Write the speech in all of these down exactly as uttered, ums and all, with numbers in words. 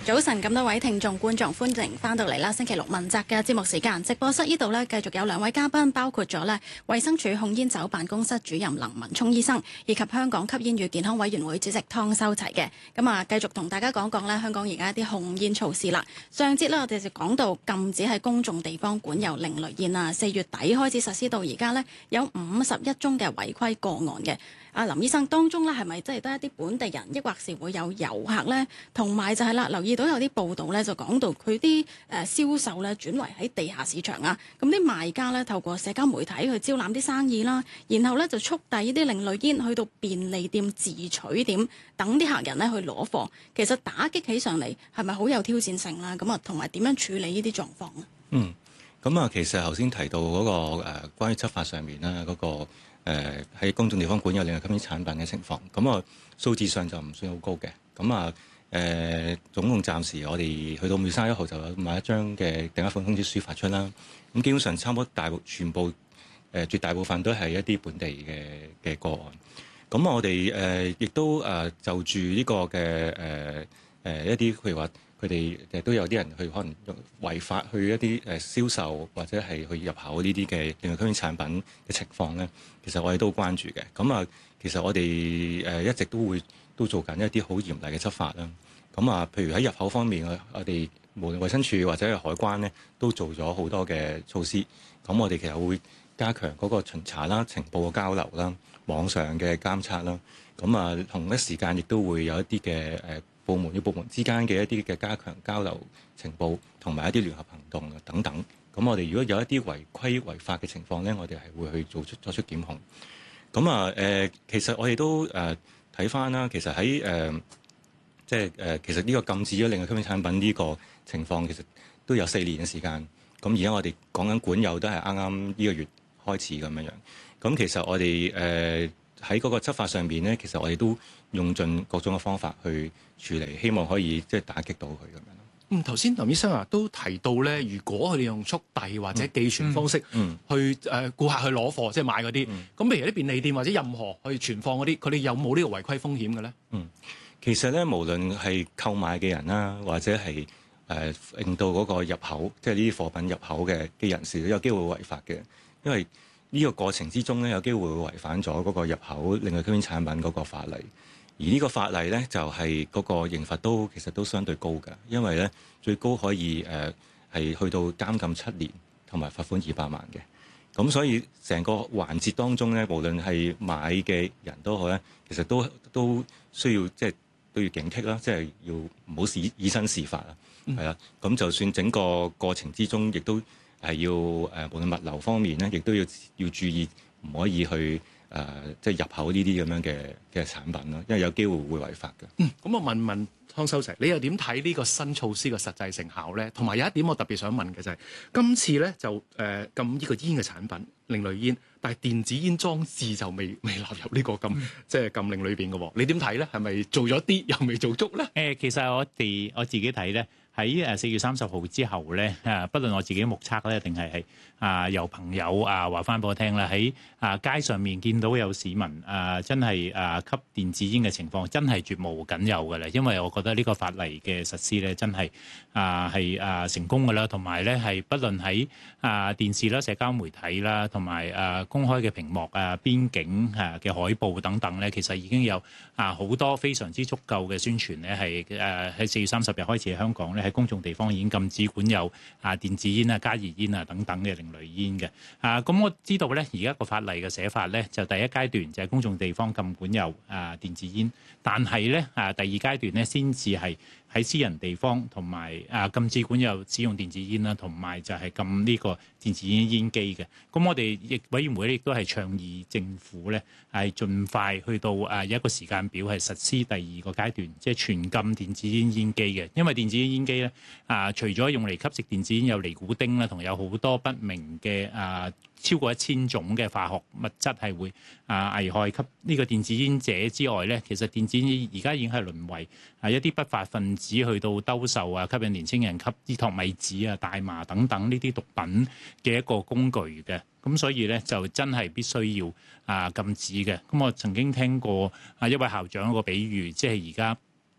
早晨，咁多位聽眾觀眾，歡迎翻到嚟啦！星期六問責嘅節目時間，直播室呢度呢，繼續有兩位嘉賓，包括咗呢衛生署控煙酒辦公室主任林文聰醫生，以及香港吸煙與健康委員會主席湯修齊嘅。咁啊，繼續同大家講講呢香港而家一啲控煙措施啦。上節呢，我哋就講到禁止喺公眾地方管有另類煙啊，四月底開始實施到而家呢，有五十一宗嘅違規個案嘅。阿林醫生，當中咧係咪真係得一啲本地人，抑或是會有遊客呢？同埋就係啦，留意到有啲報道咧，就講到佢啲誒銷售咧轉為喺地下市場啊。咁啲賣家咧透過社交媒體去招攬啲生意啦，然後咧就速遞呢啲另類煙去到便利店、自取點等啲客人咧去攞貨。其實打擊起上嚟係咪好有挑戰性啦？咁啊，同埋點樣處理呢啲狀況呢？ 嗯，咁啊，其實頭先提到嗰、那個誒、呃、關於執法上面啦，嗰、那個。誒喺、呃、公眾地方管有另類吸煙產品嘅情況，咁啊數字上就唔算好高嘅。咁啊誒總共暫時我哋去到五月三十一號就有買一張嘅訂額款通知書發出啦。咁基本上差唔多大部全部誒、呃、絕大部分都係一啲本地嘅嘅個案。咁我哋誒亦都誒、呃、就住呢個嘅誒誒一啲譬如話。佢哋誒都有啲人去可能違法去一啲誒銷售或者係去入口呢啲嘅另類吸煙產品嘅情況咧，其實我哋都關注嘅。咁啊，其實我哋誒一直都會都做緊一啲好嚴厲嘅執法啦。咁啊，譬如喺入口方面，我我哋無論衛生署或者係海關咧，都做咗好多嘅措施。咁我哋其實會加強嗰個巡查啦、情報嘅交流啦、網上嘅監測啦。咁啊，同一時間亦都會有一啲嘅誒。部門與部門之間嘅一啲嘅加強交流情報同埋一啲聯合行動啊等等，咁我哋如果有一啲違規違法嘅情況咧，我哋係會去做出作出檢控。咁啊誒，其實我哋都誒睇翻啦，其實喺誒即係誒，其實呢個禁止咗另類吸煙產品呢個情況，其實都有四年嘅時間。咁而家我哋講緊管有都係啱啱呢個月開始咁樣樣。咁其實我哋誒喺嗰個執法上邊咧，其實我哋都用盡各種嘅方法去處理，希望可以即係打擊到佢咁樣。 嗯，頭先林醫生啊都提到咧，如果佢哋用速遞或者寄傳方式去誒、嗯嗯呃、顧客去攞貨，即係買嗰啲，咁、嗯、譬如啲便利店或者任何去存放嗰啲，佢哋有冇呢個違規風險嘅咧？ 嗯，其實咧，無論係購買嘅人啦，或者係誒、呃、令到嗰個入口，即係呢啲貨品入口嘅嘅人士都有機會違法嘅，因為呢個過程之中咧，有機會會違反咗嗰個入口另類吸煙產品嗰個法例。而呢個法例咧，就係、是、嗰個刑罰都其實都相對高㗎，因為咧最高可以誒係、呃、去到監禁七年同埋罰款二百萬嘅。咁所以成個環節當中咧，無論係買嘅人都好咧，其實都都需要即係都要警惕啦，即係要唔好以以身試法啊，係啦、嗯。咁就算整個過程之中，亦都係要誒，無論物流方面咧，亦都要要注意，唔可以去。誒、呃，即係入口呢啲咁樣嘅嘅產品咯，因為有機會會違法嘅。 嗯，咁我問問湯修齊，你又點睇呢個新措施嘅實際成效咧？同埋有一點我特別想問嘅就係、是，今次咧就誒、呃、禁呢個煙嘅產品，另類煙，但係電子煙裝置就未未納入呢個禁，嗯、即係禁令裏邊嘅喎。你點睇咧？係咪做咗啲又未做足咧？誒、 呃，其實我哋我自己睇咧。喺誒四月三十號之後咧，誒，不論我自己目測咧，定係係啊由朋友啊話翻俾我聽啦，喺啊街上面見到有市民啊真係啊吸電子煙嘅情況，真係絕無僅有嘅啦。因為我覺得呢個法例嘅實施咧，真係啊係啊成功嘅啦，同埋咧係不論喺啊電視啦、社交媒體啦，同埋啊公開嘅屏幕啊、邊境啊嘅海報等等咧，其實已經有啊好多非常之足夠嘅宣傳咧，係誒喺四月三十日開始喺香港咧。喺公眾地方已經禁止管有啊電子煙啊、加熱煙啊等等嘅另類煙嘅啊，咁我知道咧，而家個法例嘅寫法咧，就第一階段就係公眾地方禁管有啊電子煙，但係咧啊第二階段咧先至係喺私人地方同埋啊禁止管有使用電子煙啦，同埋就係禁呢個電子煙煙機嘅。咁我哋亦委員會咧亦都係倡議政府咧係盡快去到啊有一個時間表係實施第二個階段，即係全禁電子煙煙機嘅，因為電子煙煙機咧啊，除咗用嚟吸食電子煙有尼古丁啦，同有好多不明嘅啊超過一千種嘅化學物質係會啊危害吸呢個電子煙者之外咧，其實電子煙而家已經係淪為啊一啲不法分子去到兜售啊，吸引年輕人吸依托米紙啊、大麻等等呢啲毒品嘅一個工具嘅，咁所以咧就真係必須要啊禁止嘅。咁我曾經聽過啊一位校長一個比喻，即係而家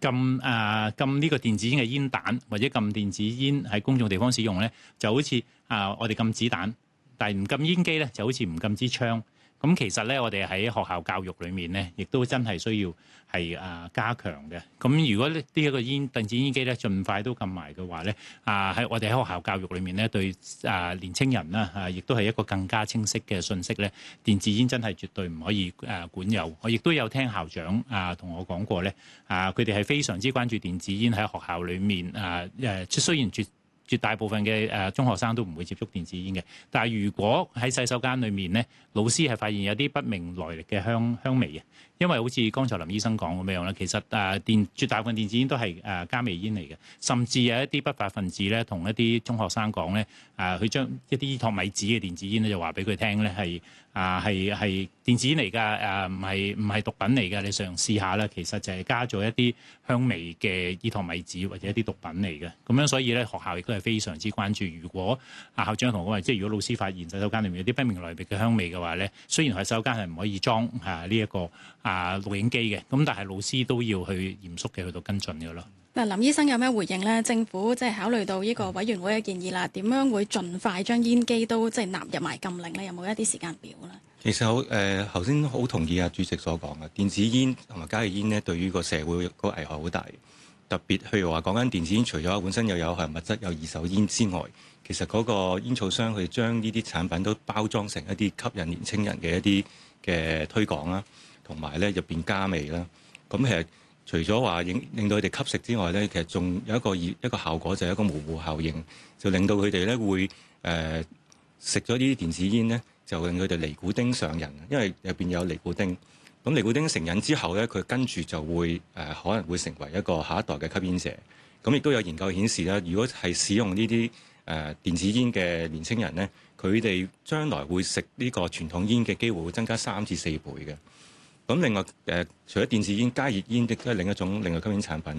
禁啊禁呢個電子煙嘅煙彈，或者禁電子煙喺公眾地方使用咧，就好似啊我哋禁子彈，但係唔禁煙機咧，就好似唔禁支槍。咁其實咧，我哋喺學校教育裏面咧，亦都真係需要係啊加強嘅。咁如果呢一個煙電子煙機咧，盡快都禁埋嘅話咧，啊喺我哋喺學校教育裏面咧，對啊年青人啦啊，亦都係一個更加清晰嘅信息咧。電子煙真係絕對唔可以誒管有。我亦都有聽校長啊同我講過咧，啊佢哋係非常之關注電子煙喺學校裏面啊誒，雖然絕絕大部分嘅誒中學生都唔會接觸電子煙嘅，但係如果喺洗手間裏面咧，老師係發現有啲不明來歷嘅香香味嘅，因為好似剛才林醫生講咁樣咧，其實誒電絕大部分電子煙都係誒加味煙嚟嘅，甚至有一啲不法分子咧，同一啲中學生講咧，誒佢將一啲依托米紙嘅電子煙咧，就話俾佢聽咧係啊係係電子煙嚟㗎，誒唔係唔係毒品嚟㗎，你嘗試下啦，其實就係加咗一啲香味嘅依托米紙或者一啲毒品嚟嘅，咁樣所以咧學校亦都係非常之關注。如果啊校長同我話，即係如果老師發現洗手間裏面有啲不明來歷嘅香味嘅話咧，雖然係洗手間係唔可以裝啊呢一個啊錄影機嘅，咁但係老師都要去嚴肅嘅去到跟進嘅咯。 嗱，林醫生有咩回應呢？政府即係考慮到呢個委員會嘅建議啦，點樣會盡快將煙機都即係納入埋禁令呢？有冇一啲時間表呢？ 其實好誒，頭先好同意啊主席所講嘅，電子煙同埋加熱煙呢，對於個社會個危害好大。特別譬如話講緊電子煙，除咗本身有有害物質、有二手煙之外，其實嗰個煙草商佢將呢啲產品都包裝成一啲吸引年青人嘅一啲嘅推廣啦，同埋咧入邊加味啦。咁其實除咗話令令到佢哋吸食之外咧，其實仲有一個一個效果就係一個模糊效應，就令到佢哋咧會誒食咗呢啲電子煙咧，就令佢哋尼古丁上癮，因為入邊有尼古丁。咁尼古丁成癮之後咧，佢跟住就會誒、呃、可能會成為一個下一代嘅吸煙者。咁亦都有研究顯示咧，如果係使用呢啲誒電子煙嘅年青人咧，佢哋將來會食呢個傳統煙嘅機會會增加三至四倍嘅。咁另外誒、呃，除咗電子煙，加熱煙亦都係另一種另外吸煙產品。